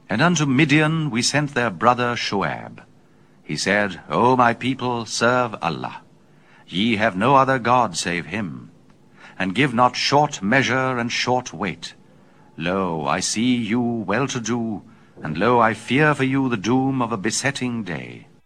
And unto Midian we sent their brother Shoab. He said, O my people, serve Allah. Ye have no other God save him. And give not short measure and short weight. Lo, I see you well-to-do, and lo, I fear for you the doom of a besetting day.